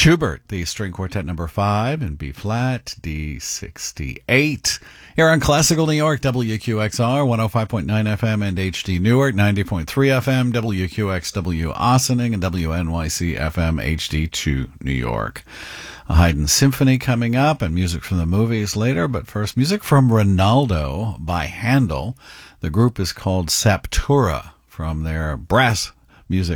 Schubert, the string quartet number 5 in B flat, D68. Here on Classical New York, WQXR, 105.9 FM and HD Newark, 90.3 FM, WQXW Ossining, and WNYC FM HD2 New York. A Haydn Symphony coming up and music from the movies later, but first, music from Rinaldo by Handel. The group is called Saptura from their brass music